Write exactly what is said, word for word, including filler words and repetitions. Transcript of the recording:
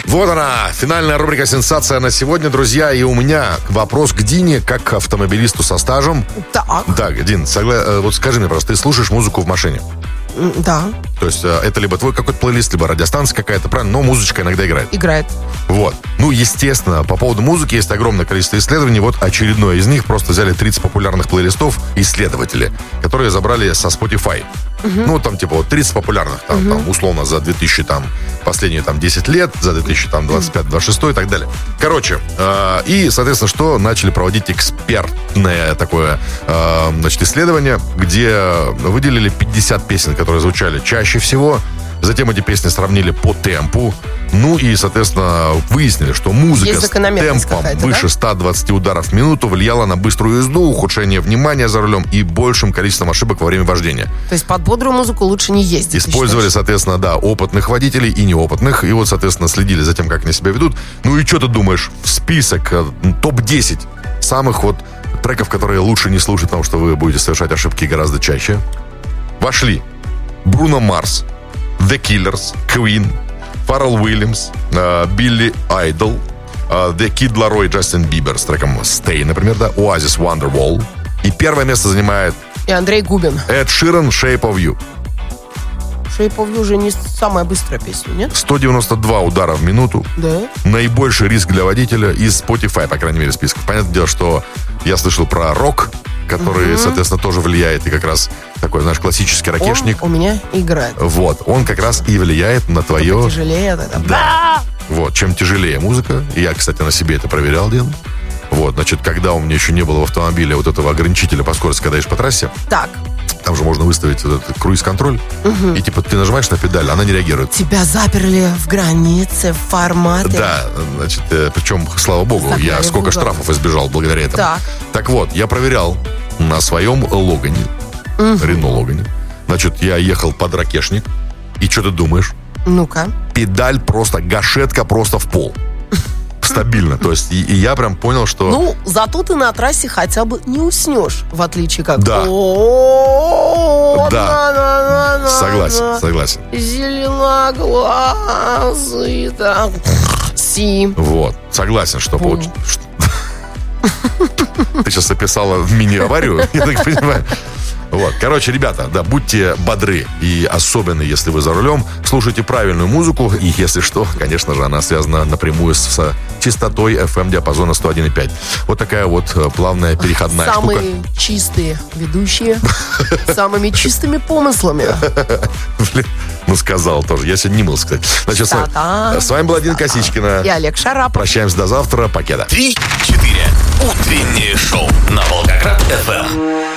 Вот она, финальная рубрика «Сенсация» на сегодня, друзья. И у меня вопрос к Дине, как к автомобилисту со стажем. Так. Так, Дин, согла... вот скажи мне просто, ты слушаешь музыку в машине? Да. То есть это либо твой какой-то плейлист, либо радиостанция какая-то, правильно? Но музычка иногда играет. Играет. Вот. Ну, естественно, по поводу музыки есть огромное количество исследований. Вот очередное из них. Просто взяли тридцать популярных плейлистов исследователи, которые забрали со Spotify. Uh-huh. Ну, там, типа, вот тридцать популярных, там, uh-huh. там, условно, за две тысячи, там, последние, там, десять лет, за две тысячи двадцать пятый двадцать шестой и так далее. Короче, э, и, соответственно, что начали проводить экспертное такое, э, значит, исследование, где выделили пятьдесят песен, которые звучали чаще всего. Затем эти песни сравнили по темпу. Ну и, соответственно, выяснили, что музыка с темпом выше да? ста двадцати ударов в минуту влияла на быструю езду, ухудшение внимания за рулем и большим количеством ошибок во время вождения. То есть под бодрую музыку лучше не ездить. Использовали, соответственно, да, опытных водителей и неопытных. И вот, соответственно, следили за тем, как они себя ведут. Ну и что ты думаешь? В список топ десять самых вот треков, которые лучше не слушать, потому что вы будете совершать ошибки гораздо чаще, вошли Бруно Марс, The Killers, Queen, Фаррелл Уильямс, Билли Айдол, The Kid Laroi, Джастин Бибер с треком Stay, например, да, Oasis, Wonderwall. И первое место занимает и Андрей Губин. Эд Ширан, Shape of You. Shape of You уже не самая быстрая песня, нет? сто девяносто два удара в минуту. Да. Наибольший риск для водителя из Spotify, по крайней мере, списков. Понятное дело, что я слышал про рок, который, uh-huh. соответственно, тоже влияет. И как раз такой, знаешь, классический ракешник. Он у меня играет. Вот, он как раз и влияет на твое... Только тяжелее. Это... Да. Вот, чем тяжелее музыка. И я, кстати, на себе это проверял, Дин. Вот, значит, когда у меня еще не было в автомобиле вот этого ограничителя по скорости, когда едешь по трассе. Так. Там же можно выставить вот этот круиз-контроль. Угу. И типа ты нажимаешь на педаль, она не реагирует. Тебя заперли в границе, в формате. Да, значит, э, причем, слава богу, Закрыли я сколько штрафов избежал благодаря этому. Так. Так вот, я проверял на своем Логане, угу. Рено Логане. Значит, я ехал под ракешник. И что ты думаешь? Ну-ка. Педаль просто, гашетка просто в пол. Стабильно. То есть, и, и я прям понял, что... Ну, зато ты на трассе хотя бы не уснешь, в отличие как... Да. Да. Согласен, согласен. Зеленоглазый, так... Си. Вот. Согласен, что... Ты сейчас описала мини-аварию, я так понимаю. Вот. Короче, ребята, да, будьте бодры. И особенно, если вы за рулем, слушайте правильную музыку. И если что, конечно же, она связана напрямую с частотой эф эм-диапазона сто один и пять. Вот такая вот плавная переходная Самые штука. Самые чистые ведущие, самыми чистыми помыслами. Блин, ну сказал тоже. Я сегодня не мылся, кстати. Значит, с вами была Дина Косичкина. И Олег Шарапов. Прощаемся до завтра. Покеда. Три-четыре. Утреннее шоу на Волгоград эф эм.